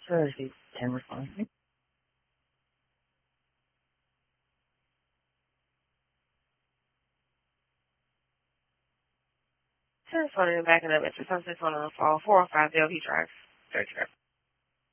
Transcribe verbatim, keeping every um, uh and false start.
So I see ten responses. Ten is funny in the back of the Metro Sunset on the fall four oh five L P Drive. thirty